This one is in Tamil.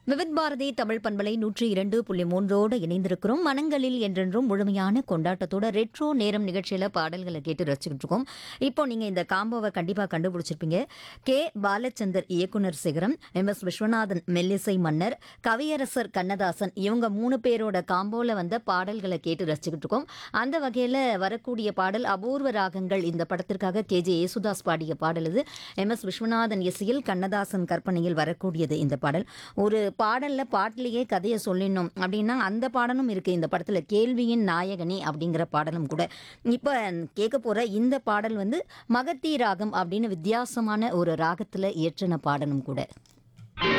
விவித் பாரதி தமிழ் பண்பலை 102.3 இணைந்திருக்கிறோம். மனங்களில் என்றென்றும் முழுமையான கொண்டாட்டத்தோட ரெட்ரோ நேரம் நிகழ்ச்சியில பாடல்களை கேட்டு ரசிச்சுக்கிட்டு இருக்கோம். இப்போ நீங்க இந்த காம்போவை கண்டிப்பா கண்டுபிடிச்சிருப்பீங்க. கே பாலச்சந்தர் இயக்குனர் சிகரம், எம்.எஸ். விஸ்வநாதன் மெல்லிசை மன்னர், கவியரசர் கண்ணதாசன் இவங்க 3 பேரோட காம்போல வந்த பாடல்களை கேட்டு ரசிச்சுக்கிட்டு இருக்கோம். அந்த வகையில வரக்கூடிய பாடல் அபூர்வ ராகங்கள் இந்த படத்திற்காக கே.ஜே. யேசுதாஸ் பாடிய பாடல் இது. எம்.எஸ். விஸ்வநாதன் இசையில் கண்ணதாசன் கற்பனையில் வரக்கூடியது இந்த பாடல். ஒரு பாடல்ல பாட்டிலேயே கதையை சொல்லிடணும் அப்படின்னா அந்த பாடலும் இருக்கு இந்த படத்துல. கேள்வியின் நாயகனே அப்படிங்கிற பாடலும் கூட. இப்ப கேட்க போற இந்த பாடல் வந்து மகத்தி ராகம் அப்படின்னு வித்தியாசமான ஒரு ராகத்துல இயற்றின பாடலும் கூட.